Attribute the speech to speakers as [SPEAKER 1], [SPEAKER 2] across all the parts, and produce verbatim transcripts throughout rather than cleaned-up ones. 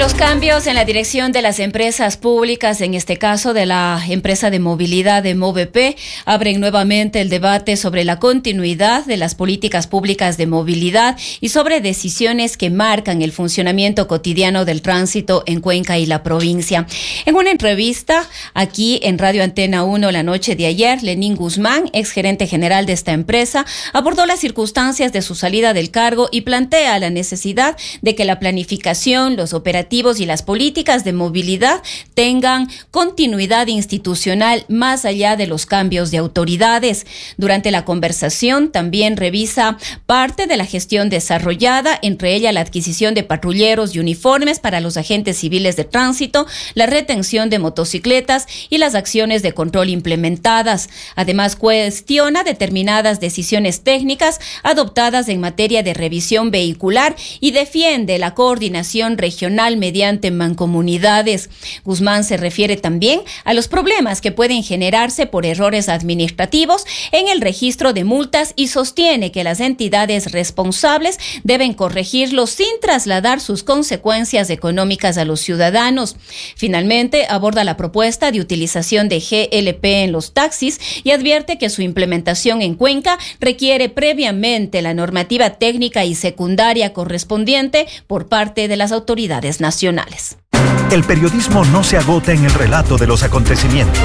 [SPEAKER 1] Los cambios en la dirección de las empresas públicas, en este caso de la empresa de movilidad de MOVEP, abren nuevamente el debate sobre la continuidad de las políticas públicas de movilidad y sobre decisiones que marcan el funcionamiento cotidiano del tránsito en Cuenca y la provincia. En una entrevista aquí en Radio Antena uno la noche de ayer, Lenín Guzmán, exgerente general de esta empresa, abordó las circunstancias de su salida del cargo y plantea la necesidad de que la planificación, los operativos y las políticas de movilidad tengan continuidad institucional más allá de los cambios de autoridades. Durante la conversación también revisa parte de la gestión desarrollada, entre ella la adquisición de patrulleros y uniformes para los agentes civiles de tránsito, la retención de motocicletas y las acciones de control implementadas. Además, cuestiona determinadas decisiones técnicas adoptadas en materia de revisión vehicular y defiende la coordinación regional mediante mancomunidades. Guzmán se refiere también a los problemas que pueden generarse por errores administrativos en el registro de multas y sostiene que las entidades responsables deben corregirlos sin trasladar sus consecuencias económicas a los ciudadanos. Finalmente, aborda la propuesta de utilización de G L P en los taxis y advierte que su implementación en Cuenca requiere previamente la normativa técnica y secundaria correspondiente por parte de las autoridades nacionales.
[SPEAKER 2] El periodismo no se agota en el relato de los acontecimientos.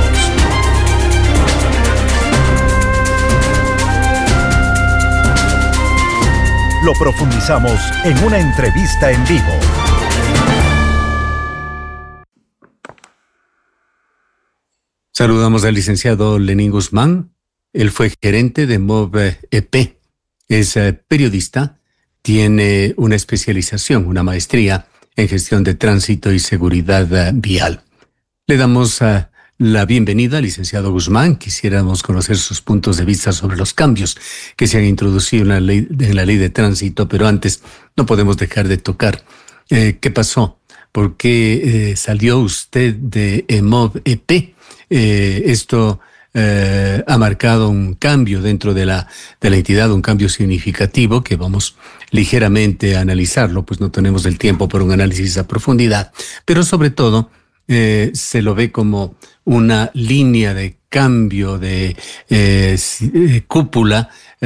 [SPEAKER 2] Lo profundizamos en una entrevista en vivo.
[SPEAKER 3] Saludamos al licenciado Lenín Guzmán. Él fue gerente de MOVEP. Es periodista, tiene una especialización, una maestría en gestión de tránsito y seguridad uh, vial. Le damos uh, la bienvenida al licenciado Guzmán. Quisiéramos conocer sus puntos de vista sobre los cambios que se han introducido en la ley, en la ley de tránsito, pero antes no podemos dejar de tocar eh, qué pasó, por qué eh, salió usted de MOVEP. Eh, esto eh, ha marcado un cambio dentro de la, de la entidad, un cambio significativo que vamos ligeramente a analizarlo, pues no tenemos el tiempo para un análisis a profundidad, pero sobre todo eh, se lo ve como una línea de cambio de eh, cúpula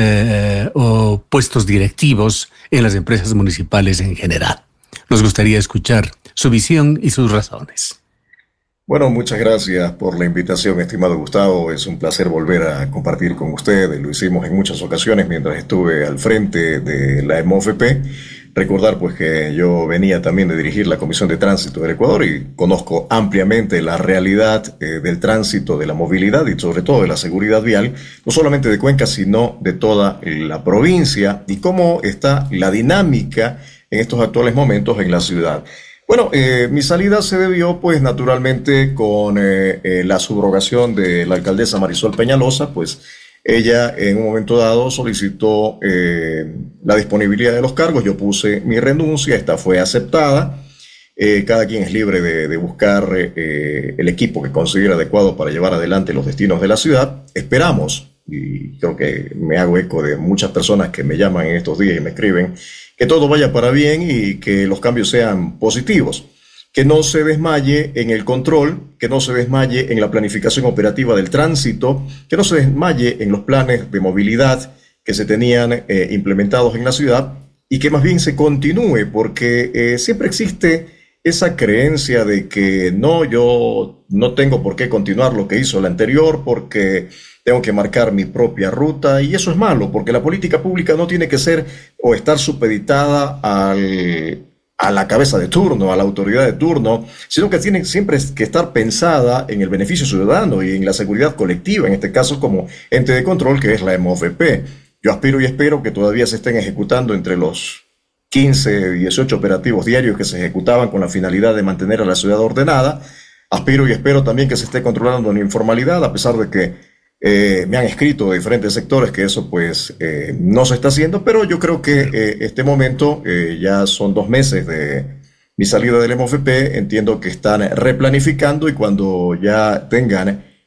[SPEAKER 3] eh, o puestos directivos en las empresas municipales en general. Nos gustaría escuchar su visión y sus razones.
[SPEAKER 4] Bueno, muchas gracias por la invitación, estimado Gustavo. Es un placer volver a compartir con ustedes. Lo hicimos en muchas ocasiones mientras estuve al frente de la MOVEP. Recordar pues que yo venía también de dirigir la Comisión de Tránsito del Ecuador y conozco ampliamente la realidad eh, del tránsito, de la movilidad y sobre todo de la seguridad vial, no solamente de Cuenca, sino de toda la provincia y cómo está la dinámica en estos actuales momentos en la ciudad. Bueno, eh, mi salida se debió, pues, naturalmente con eh, eh, la subrogación de la alcaldesa Marisol Peñalosa, pues, ella en un momento dado solicitó eh, la disponibilidad de los cargos, yo puse mi renuncia, esta fue aceptada, eh, cada quien es libre de, de buscar eh, el equipo que considere adecuado para llevar adelante los destinos de la ciudad. Esperamos, y creo que me hago eco de muchas personas que me llaman en estos días y me escriben, que todo vaya para bien y que los cambios sean positivos, que no se desmaye en el control, que no se desmaye en la planificación operativa del tránsito, que no se desmaye en los planes de movilidad que se tenían eh, implementados en la ciudad y que más bien se continúe, porque eh, siempre existe esa creencia de que no, yo no tengo por qué continuar lo que hizo el anterior porque tengo que marcar mi propia ruta, y eso es malo, porque la política pública no tiene que ser o estar supeditada al, a la cabeza de turno, a la autoridad de turno, sino que tiene siempre que estar pensada en el beneficio ciudadano y en la seguridad colectiva, en este caso como ente de control que es la MOVEP. Yo aspiro y espero que todavía se estén ejecutando entre los quince, dieciocho operativos diarios que se ejecutaban con la finalidad de mantener a la ciudad ordenada. Aspiro y espero también que se esté controlando la informalidad, a pesar de que Eh, me han escrito de diferentes sectores que eso pues eh, no se está haciendo, pero yo creo que eh, este momento, eh, ya son dos meses de mi salida del MOVEP, entiendo que están replanificando y cuando ya tengan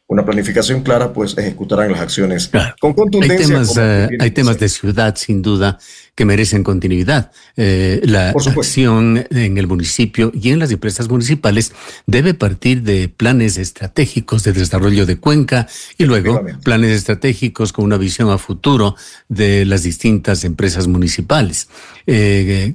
[SPEAKER 4] una planificación clara, pues ejecutarán las acciones
[SPEAKER 3] claro.
[SPEAKER 4] con contundencia.
[SPEAKER 3] Hay temas, uh, hay temas de ciudad, sin duda, que merecen continuidad. Eh, la acción en el municipio y en las empresas municipales debe partir de planes estratégicos de desarrollo de Cuenca y luego planes estratégicos con una visión a futuro de las distintas empresas municipales. Eh,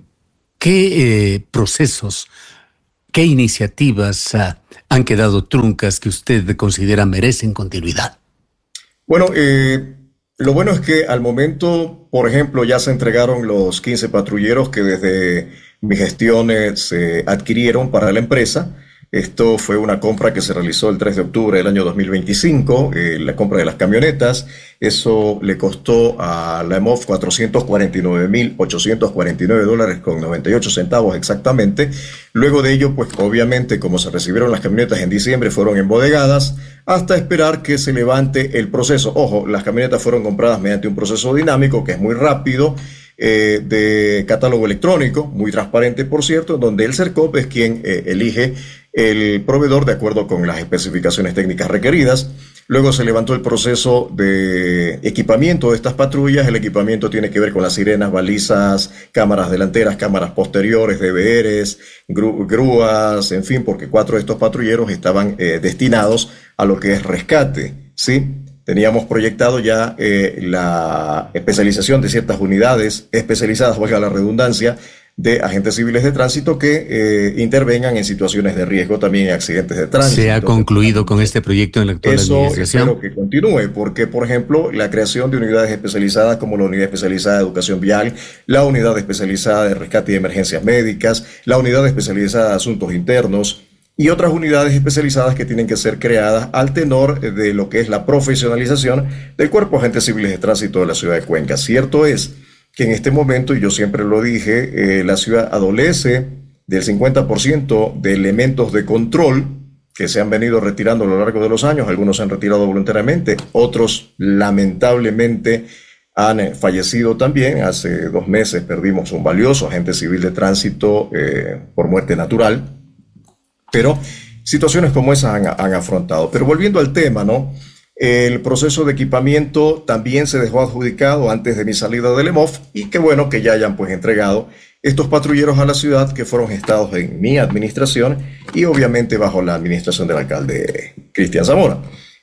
[SPEAKER 3] ¿Qué eh, procesos, qué iniciativas uh, han quedado truncas que usted considera merecen continuidad?
[SPEAKER 4] Bueno, eh, lo bueno es que al momento, por ejemplo, ya se entregaron los quince patrulleros que desde mi gestión eh, se adquirieron para la empresa. Esto fue una compra que se realizó el tres de octubre del año dos mil veinticinco, eh, la compra de las camionetas. Eso le costó a la EMOF cuatrocientos cuarenta y nueve mil ochocientos cuarenta y nueve dólares con noventa y ocho centavos exactamente. Luego de ello, pues obviamente, como se recibieron las camionetas en diciembre, fueron embodegadas hasta esperar que se levante el proceso. Ojo, las camionetas fueron compradas mediante un proceso dinámico que es muy rápido, eh, de catálogo electrónico, muy transparente, por cierto, donde el CERCOP es quien eh, elige el proveedor de acuerdo con las especificaciones técnicas requeridas. Luego se levantó el proceso de equipamiento de estas patrullas. El equipamiento tiene que ver con las sirenas, balizas, cámaras delanteras, cámaras posteriores, D V Rs, gru grúas, en fin, porque cuatro de estos patrulleros estaban eh, destinados a lo que es rescate, ¿sí? Teníamos proyectado ya eh, la especialización de ciertas unidades especializadas, valga la redundancia, de agentes civiles de tránsito que eh, intervengan en situaciones de riesgo, también en accidentes de tránsito.
[SPEAKER 3] ¿Se ha concluido con este proyecto en la actual
[SPEAKER 4] Eso
[SPEAKER 3] administración?
[SPEAKER 4] Espero que continúe, porque, por ejemplo, la creación de unidades especializadas como la Unidad Especializada de Educación Vial, la Unidad Especializada de Rescate y Emergencias Médicas, la Unidad Especializada de Asuntos Internos y otras unidades especializadas que tienen que ser creadas al tenor de lo que es la profesionalización del Cuerpo de Agentes Civiles de Tránsito de la ciudad de Cuenca. Cierto es que en este momento, y yo siempre lo dije, eh, la ciudad adolece del cincuenta por ciento de elementos de control que se han venido retirando a lo largo de los años. Algunos se han retirado voluntariamente, otros lamentablemente han fallecido también. Hace dos meses perdimos un valioso agente civil de tránsito eh, por muerte natural, pero situaciones como esas han, han afrontado. Pero volviendo al tema, ¿no? El proceso de equipamiento también se dejó adjudicado antes de mi salida del EMOF, y qué bueno que ya hayan pues entregado estos patrulleros a la ciudad que fueron gestados en mi administración y obviamente bajo la administración del alcalde Cristian Zamora.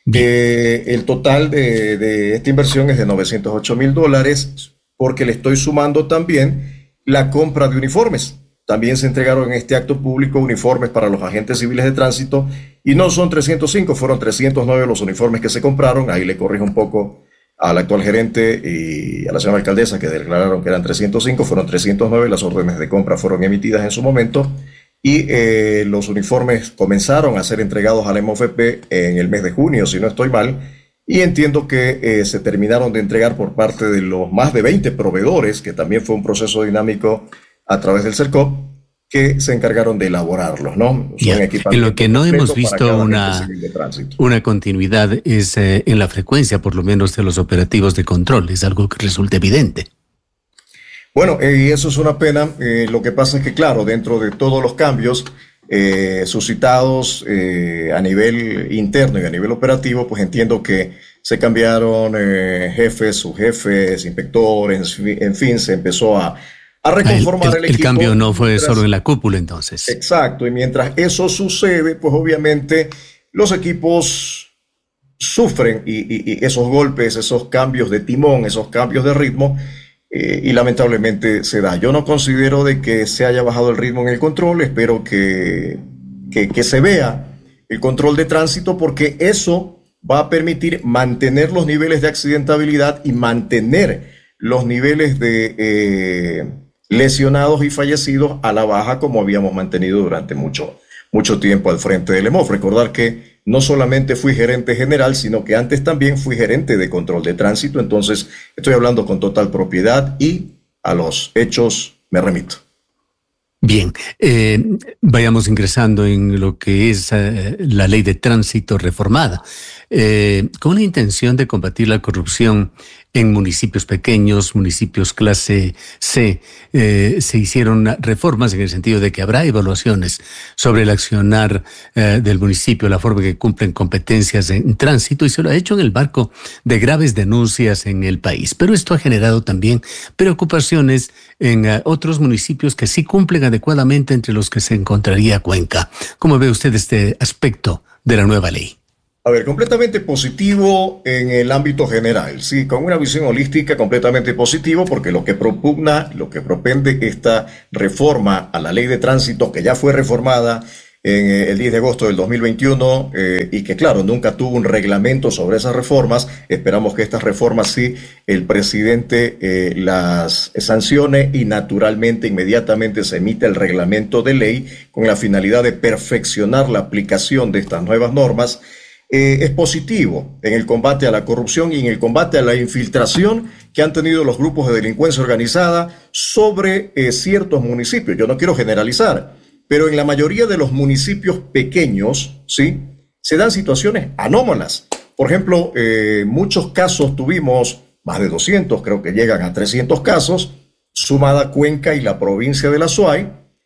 [SPEAKER 4] Eh, el total de, de esta inversión es de novecientos ocho mil dólares, porque le estoy sumando también la compra de uniformes. También se entregaron en este acto público uniformes para los agentes civiles de tránsito, y no son trescientos cinco, fueron trescientos nueve los uniformes que se compraron. Ahí le corrijo un poco al actual gerente y a la señora alcaldesa, que declararon que eran trescientos cinco, fueron trescientos nueve, las órdenes de compra fueron emitidas en su momento, y eh, los uniformes comenzaron a ser entregados a la M O F P en el mes de junio, si no estoy mal, y entiendo que eh, se terminaron de entregar por parte de los más de veinte proveedores, que también fue un proceso dinámico a través del CERCOP, que se encargaron de elaborarlos, ¿no?
[SPEAKER 3] Yeah. En lo que no hemos visto una, una continuidad es eh, en la frecuencia, por lo menos, de los operativos de control. Es algo que resulta evidente.
[SPEAKER 4] Bueno, eh, y eso es una pena. Eh, lo que pasa es que, claro, dentro de todos los cambios eh, suscitados eh, a nivel interno y a nivel operativo, pues entiendo que se cambiaron eh, jefes, subjefes, inspectores, en fin, se empezó a a reconformar
[SPEAKER 3] el, el,
[SPEAKER 4] el equipo.
[SPEAKER 3] El cambio no fue
[SPEAKER 4] mientras,
[SPEAKER 3] solo en la cúpula, entonces.
[SPEAKER 4] Exacto, y mientras eso sucede, pues obviamente los equipos sufren y, y, y esos golpes, esos cambios de timón, esos cambios de ritmo, eh, y lamentablemente se da. Yo no considero de que se haya bajado el ritmo en el control, espero que, que, que se vea el control de tránsito, porque eso va a permitir mantener los niveles de accidentabilidad y mantener los niveles de eh, lesionados y fallecidos a la baja, como habíamos mantenido durante mucho, mucho tiempo al frente del EMOF. Recordar que no solamente fui gerente general, sino que antes también fui gerente de control de tránsito, entonces estoy hablando con total propiedad y a los hechos me remito.
[SPEAKER 3] Bien, eh, vayamos ingresando en lo que es eh, la ley de tránsito reformada. Eh, con la intención de combatir la corrupción en municipios pequeños, municipios clase C, eh, se hicieron reformas en el sentido de que habrá evaluaciones sobre el accionar eh, del municipio, la forma que cumplen competencias en tránsito, y se lo ha hecho en el marco de graves denuncias en el país. Pero esto ha generado también preocupaciones en uh, otros municipios que sí cumplen adecuadamente, entre los que se encontraría Cuenca. ¿Cómo ve usted este aspecto de la nueva ley?
[SPEAKER 4] A ver, completamente positivo en el ámbito general, sí, con una visión holística completamente positivo, porque lo que propugna, lo que propende esta reforma a la ley de tránsito, que ya fue reformada en el diez de agosto del dos mil veintiuno, eh, y que claro, nunca tuvo un reglamento sobre esas reformas. Esperamos que estas reformas sí, el presidente eh, las sancione y naturalmente inmediatamente se emite el reglamento de ley con la finalidad de perfeccionar la aplicación de estas nuevas normas. Eh, es positivo en el combate a la corrupción y en el combate a la infiltración que han tenido los grupos de delincuencia organizada sobre eh, ciertos municipios. Yo no quiero generalizar, pero en la mayoría de los municipios pequeños, ¿sí?, se dan situaciones anómalas. Por ejemplo, eh, muchos casos tuvimos, más de doscientos, creo que llegan a trescientos casos, sumada Cuenca y la provincia de la Suay,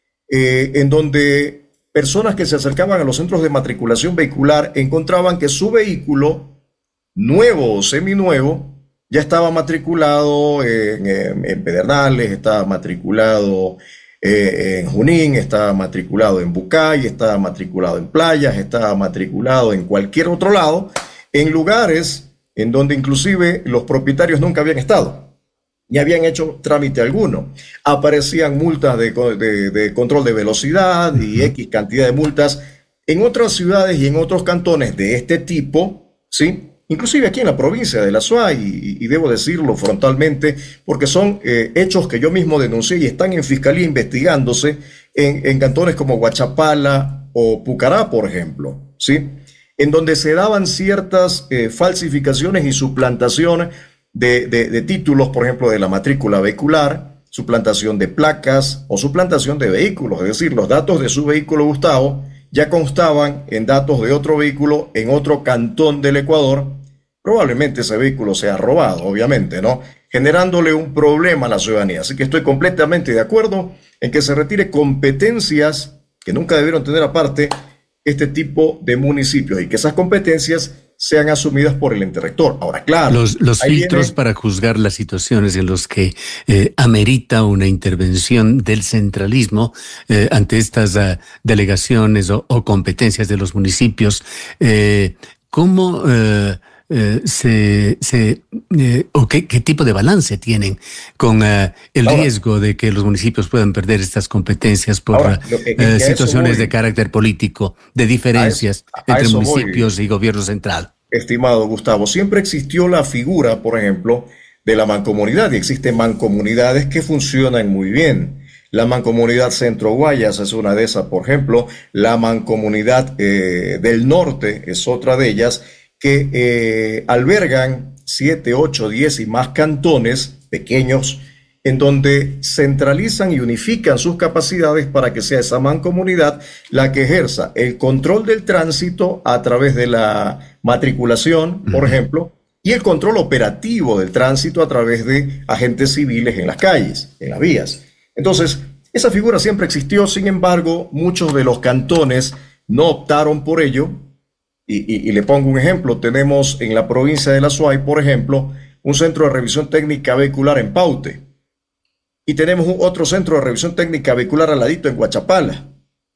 [SPEAKER 4] eh, en donde personas que se acercaban a los centros de matriculación vehicular encontraban que su vehículo, nuevo o seminuevo, ya estaba matriculado en, en, en Pedernales, estaba matriculado eh, en Junín, estaba matriculado en Bucay, estaba matriculado en Playas, estaba matriculado en cualquier otro lado, en lugares en donde inclusive los propietarios nunca habían estado, ni habían hecho trámite alguno. Aparecían multas de, de, de control de velocidad y X cantidad de multas en otras ciudades y en otros cantones de este tipo, ¿sí? Inclusive aquí en la provincia de la Suay, y, y debo decirlo frontalmente, porque son eh, hechos que yo mismo denuncié y están en fiscalía investigándose en, en cantones como Guachapala o Pucará, por ejemplo, ¿sí?, en donde se daban ciertas eh, falsificaciones y suplantaciones De, de, de títulos, por ejemplo, de la matrícula vehicular, suplantación de placas o suplantación de vehículos. Es decir, los datos de su vehículo, Gustavo, ya constaban en datos de otro vehículo en otro cantón del Ecuador. Probablemente ese vehículo sea robado, obviamente, ¿no?, generándole un problema a la ciudadanía. Así que estoy completamente de acuerdo en que se retire competencias que nunca debieron tener aparte este tipo de municipios y que esas competencias sean asumidas por el ente rector. Ahora, claro,
[SPEAKER 3] los, los filtros viene para juzgar las situaciones en los que eh, amerita una intervención del centralismo eh, ante estas uh, delegaciones o, o competencias de los municipios. Eh, ¿Cómo eh, eh, se, se eh, o qué, qué tipo de balance tienen con uh, el ahora, riesgo de que los municipios puedan perder estas competencias por ahora, que, que, eh, situaciones de carácter político, de diferencias a eso, a entre municipios voy. y gobierno central?
[SPEAKER 4] Estimado Gustavo, siempre existió la figura, por ejemplo, de la mancomunidad, y existen mancomunidades que funcionan muy bien. La mancomunidad Centro Guayas es una de esas, por ejemplo. La mancomunidad eh, del norte es otra de ellas, que eh, albergan siete, ocho, diez y más cantones pequeños, en donde centralizan y unifican sus capacidades para que sea esa mancomunidad la que ejerza el control del tránsito a través de la matriculación, por uh-huh. ejemplo, y el control operativo del tránsito a través de agentes civiles en las calles, en las vías. Entonces, esa figura siempre existió. Sin embargo, muchos de los cantones no optaron por ello. Y, y, y le pongo un ejemplo. Tenemos en la provincia de la Suay, por ejemplo, un centro de revisión técnica vehicular en Paute. Y tenemos un otro centro de revisión técnica vehicular al ladito en Guachapala.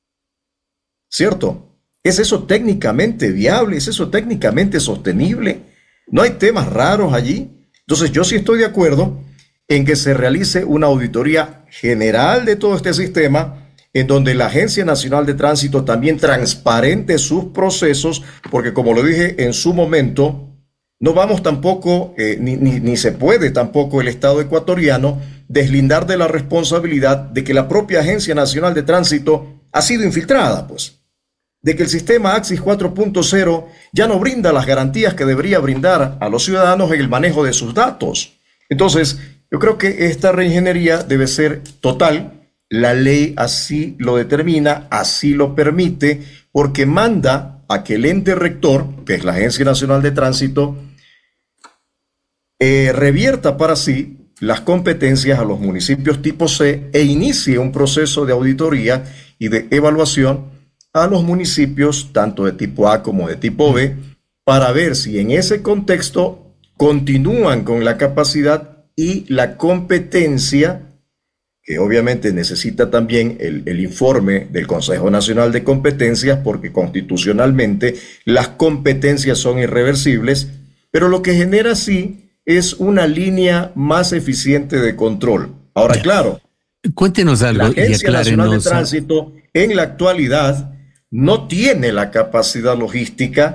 [SPEAKER 4] ¿Cierto? ¿Es eso técnicamente viable? ¿Es eso técnicamente sostenible? ¿No hay temas raros allí? Entonces yo sí estoy de acuerdo en que se realice una auditoría general de todo este sistema, en donde la Agencia Nacional de Tránsito también transparente sus procesos, porque como lo dije en su momento, no vamos tampoco, eh, ni, ni, ni se puede tampoco el Estado ecuatoriano deslindar de la responsabilidad de que la propia Agencia Nacional de Tránsito ha sido infiltrada, pues, de que el sistema AXIS cuatro punto cero ya no brinda las garantías que debería brindar a los ciudadanos en el manejo de sus datos. Entonces, yo creo que esta reingeniería debe ser total. La ley así lo determina, así lo permite, porque manda a que el ente rector, que es la Agencia Nacional de Tránsito, eh, revierta para sí las competencias a los municipios tipo C e inicie un proceso de auditoría y de evaluación a los municipios tanto de tipo A como de tipo B para ver si en ese contexto continúan con la capacidad y la competencia, que obviamente necesita también el, el informe del Consejo Nacional de Competencias, porque constitucionalmente las competencias son irreversibles, pero lo que genera sí es una línea más eficiente de control. Ahora, claro,
[SPEAKER 3] cuéntenos algo
[SPEAKER 4] la Agencia
[SPEAKER 3] y
[SPEAKER 4] Nacional de
[SPEAKER 3] aclárenos.
[SPEAKER 4] Tránsito en la actualidad no tiene la capacidad logística